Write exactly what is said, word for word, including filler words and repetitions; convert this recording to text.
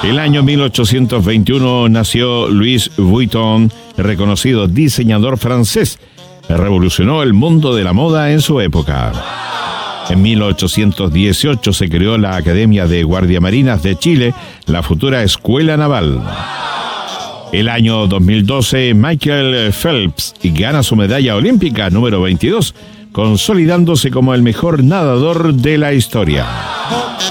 El año mil ochocientos veintiuno nació Louis Vuitton, reconocido diseñador francés. Revolucionó el mundo de la moda en su época. En mil ochocientos dieciocho se creó la Academia de Guardiamarinas de Chile, la futura Escuela Naval. El año dos mil doce, Michael Phelps gana su medalla olímpica número veintidós, consolidándose como el mejor nadador de la historia.